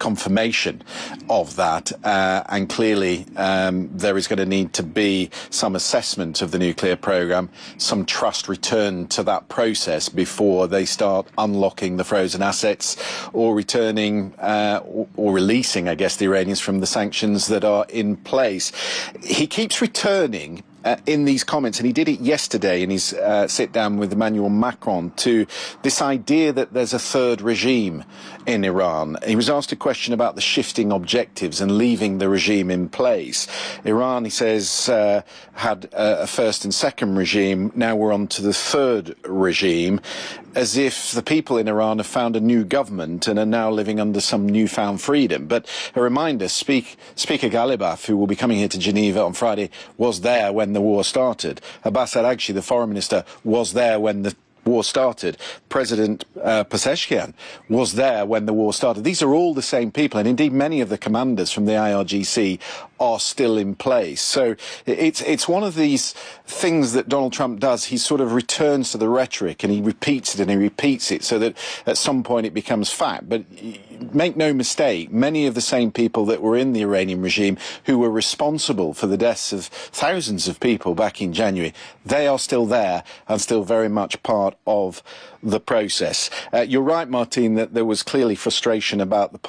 confirmation of that, and clearly there is going to need to be some assessment of the nuclear program, some trust returned to that process before they start unlocking the frozen assets or returning or releasing, I guess, the Iranians from the sanctions that are in place. He keeps returning in these comments, and he did it yesterday in his sit down with Emmanuel Macron, to this idea that there's a third regime in Iran. He was asked a question about the shifting objectives and leaving the regime in place. Iran, he says, had a first and second regime. Now we're on to the third regime, as if the people in Iran have found a new government and are now living under some newfound freedom. But a reminder, Speaker Ghalibaf, who will be coming here to Geneva on Friday, was there when the war started. Abbas Araghchi, the foreign minister, was there when the war started. President Pezeshkian was there when the war started. These are all the same people, and indeed many of the commanders from the IRGC are still in place. So it's one of these things that Donald Trump does. He sort of returns to the rhetoric and he repeats it and he repeats it so that at some point it becomes fact. But make no mistake, many of the same people that were in the Iranian regime who were responsible for the deaths of thousands of people back in January, they are still there and still very much part of the process. You're right, Martine, that there was clearly frustration about the